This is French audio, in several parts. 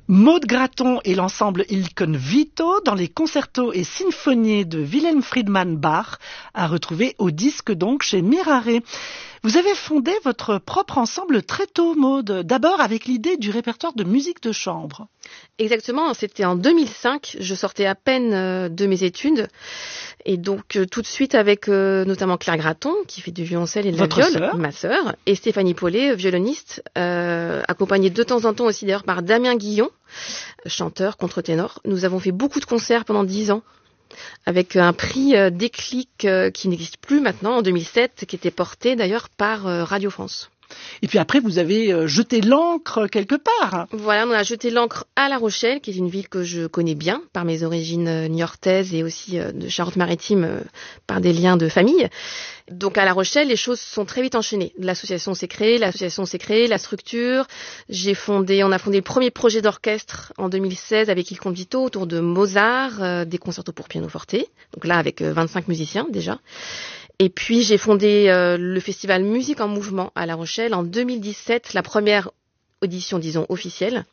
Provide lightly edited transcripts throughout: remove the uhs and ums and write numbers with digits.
Maud Graton et l'ensemble Il Convito dans les concertos et sinfonies de Wilhelm Friedman Bach, à retrouver au disque donc chez Mirare. Vous avez fondé votre propre ensemble très tôt, Maud, d'abord avec l'idée du répertoire de musique de chambre. Exactement, c'était en 2005, je sortais à peine de mes études, et donc tout de suite avec notamment Claire Graton, qui fait du violoncelle et de la viole, ma sœur, et Stéphanie Paulet, violoniste, accompagnée de temps en temps aussi d'ailleurs par Damien Guillon, chanteur, contre-ténor. Nous avons fait beaucoup de concerts pendant 10 ans, avec un prix Déclic qui n'existe plus maintenant, en 2007, qui était porté d'ailleurs par Radio France. Et puis après, vous avez jeté l'encre quelque part. Voilà, on a jeté l'encre à La Rochelle, qui est une ville que je connais bien par mes origines niortaises et aussi de Charente-Maritime par des liens de famille. Donc à La Rochelle, les choses sont très vite enchaînées. L'association s'est créée, la structure. On a fondé le premier projet d'orchestre en 2016 avec Il Convito autour de Mozart, des concertos pour pianoforte. Donc là, avec 25 musiciens déjà. Et puis j'ai fondé le festival Musique en Mouvement à La Rochelle en 2017, la première audition, disons, officielle.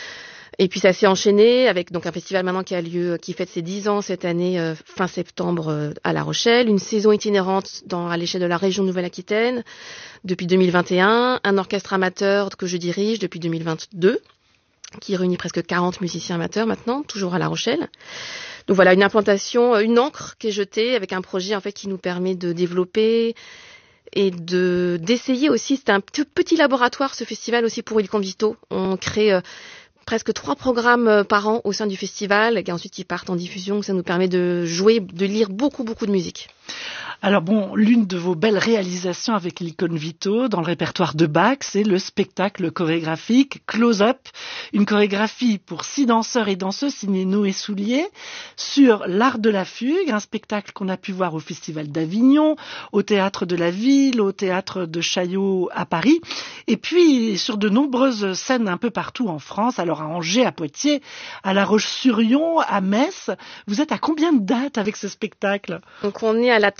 Et puis ça s'est enchaîné avec donc un festival maintenant qui fête ses 10 ans cette année, fin septembre à La Rochelle, une saison itinérante à l'échelle de la région Nouvelle-Aquitaine depuis 2021, un orchestre amateur que je dirige depuis 2022, qui réunit presque 40 musiciens amateurs maintenant, toujours à La Rochelle. Donc voilà, une implantation, une encre qui est jetée avec un projet en fait qui nous permet de développer et d'essayer aussi. C'est un petit laboratoire, ce festival aussi pour Il Convito. On crée presque 3 programmes par an au sein du festival, et ensuite qui partent en diffusion. Ça nous permet de jouer, de lire beaucoup de musique. Alors bon, l'une de vos belles réalisations avec Il Convito dans le répertoire de Bach, c'est le spectacle chorégraphique Close Up, une chorégraphie pour 6 danseurs et danseuses signée Noé Soulier sur l'art de la fugue, un spectacle qu'on a pu voir au Festival d'Avignon, au Théâtre de la Ville, au Théâtre de Chaillot à Paris, et puis sur de nombreuses scènes un peu partout en France, alors à Angers, à Poitiers, à La Roche-sur-Yon, à Metz. Vous êtes à combien de dates avec ce spectacle ? Donc on est à la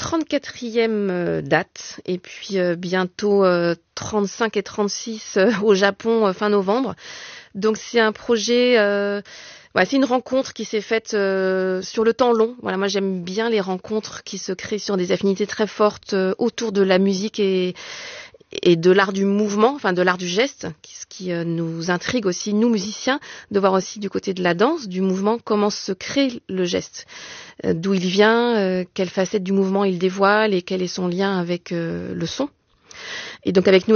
34e date et puis bientôt 35 et 36 au Japon fin novembre. Donc c'est un projet, c'est une rencontre qui s'est faite sur le temps long. Voilà, moi j'aime bien les rencontres qui se créent sur des affinités très fortes autour de la musique et de l'art du mouvement, enfin de l'art du geste, ce qui nous intrigue aussi, nous musiciens, de voir aussi du côté de la danse, du mouvement, comment se crée le geste, d'où il vient, quelle facette du mouvement il dévoile et quel est son lien avec le son. Et donc avec nous